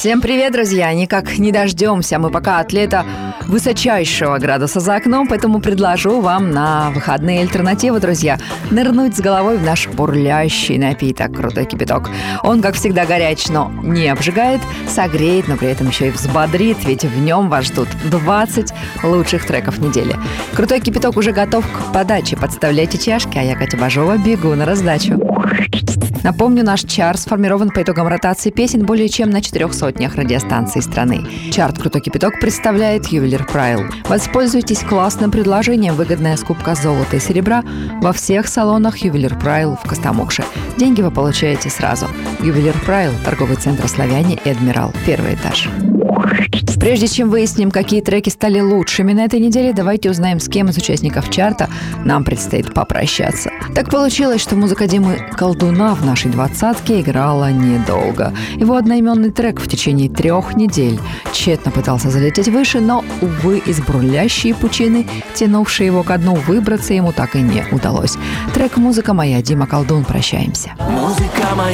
Всем привет, друзья! Никак не дождемся мы пока от лета высочайшего градуса за окном, поэтому предложу вам на выходные альтернативы, друзья. Нырнуть с головой в наш бурлящий напиток «Крутой кипяток». Он, как всегда, горяч, но не обжигает, согреет, но при этом еще и взбодрит, ведь в нем вас ждут 20 лучших треков недели. «Крутой кипяток» уже готов к подаче. Подставляйте чашки, а я, Катя Бажова, бегу на раздачу. Напомню, наш чарт сформирован по итогам ротации песен более чем на 400 радиостанций страны. Чарт «Крутой кипяток» представляет ювелир Прайл. Воспользуйтесь классным предложением: выгодная скупка золота и серебра во всех салонах ювелир Прайл в Костомукше. Деньги вы получаете сразу. Ювелир Прайл, торговый центр «Славяне» и «Адмирал», первый этаж. Прежде чем выясним, какие треки стали лучшими на этой неделе, давайте узнаем, с кем из участников чарта нам предстоит попрощаться. Так получилось, что музыка Димы Колдуна в нашей двадцатке играла недолго. Его одноименный трек в течение 3 недель тщетно пытался залететь выше, но, увы, из бурлящей пучины, тянувшей его ко дну, выбраться ему так и не удалось. Трек «Музыка моя», Дима Колдун, прощаемся.